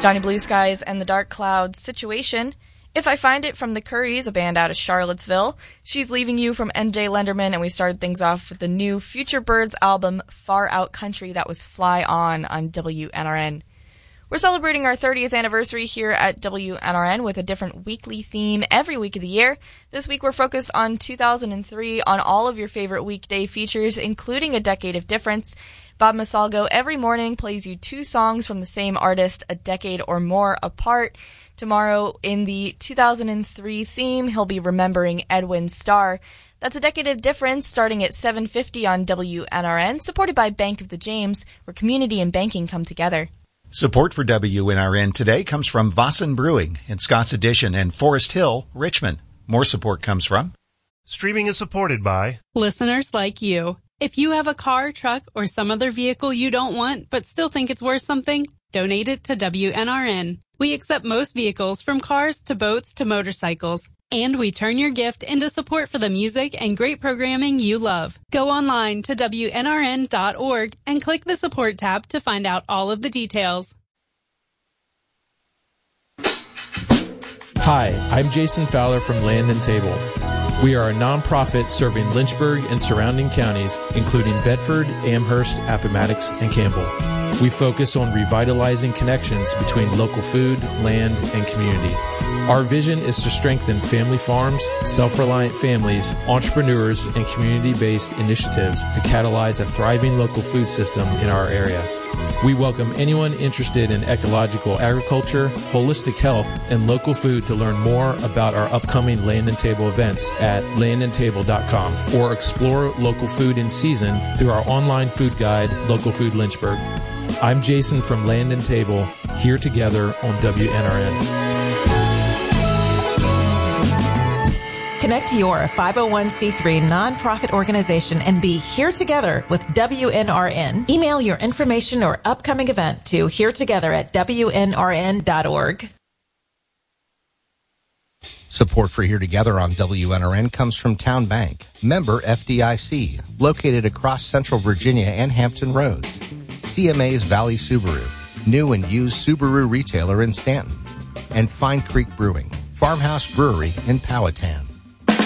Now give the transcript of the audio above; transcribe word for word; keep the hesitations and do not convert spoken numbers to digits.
Johnny Blue Skies and the Dark Clouds, Situation. If I Find It from the Curries, a band out of Charlottesville. She's Leaving You from M J Lenderman, and we started things off with the new Future Birds album, Far Out Country. That was Fly On on W N R N. We're celebrating our thirtieth anniversary here at W N R N with a different weekly theme every week of the year. This week we're focused on two thousand three on all of your favorite weekday features, including A Decade of Difference. Bob Masalgo every morning plays you two songs from the same artist, a decade or more apart. Tomorrow, in the two thousand three theme, he'll be remembering Edwin Starr. That's A Decade of Difference, starting at seven fifty on W N R N, supported by Bank of the James, where community and banking come together. Support for W N R N today comes from Vossen Brewing in Scott's Addition and Forest Hill, Richmond. More support comes from... Streaming is supported by... listeners like you. If you have a car, truck, or some other vehicle you don't want but still think it's worth something, donate it to W N R N. We accept most vehicles, from cars to boats to motorcycles. And we turn your gift into support for the music and great programming you love. Go online to W N R N dot org and click the support tab to find out all of the details. Hi, I'm Jason Fowler from Land and Table. We are a nonprofit serving Lynchburg and surrounding counties, including Bedford, Amherst, Appomattox, and Campbell. We focus on revitalizing connections between local food, land, and community. Our vision is to strengthen family farms, self-reliant families, entrepreneurs, and community-based initiatives to catalyze a thriving local food system in our area. We welcome anyone interested in ecological agriculture, holistic health, and local food to learn more about our upcoming Land and Table events at land and table dot com or explore local food in season through our online food guide, Local Food Lynchburg. I'm Jason from Land and Table, here together on W N R N. Connect your five oh one c three nonprofit organization and be here together with W N R N. Email your information or upcoming event to here together at W N R N dot org. Support for Here Together on W N R N comes from Town Bank, member F D I C, located across Central Virginia and Hampton Roads. C M A's Valley Subaru, new and used Subaru retailer in Stanton. And Fine Creek Brewing, Farmhouse Brewery in Powhatan.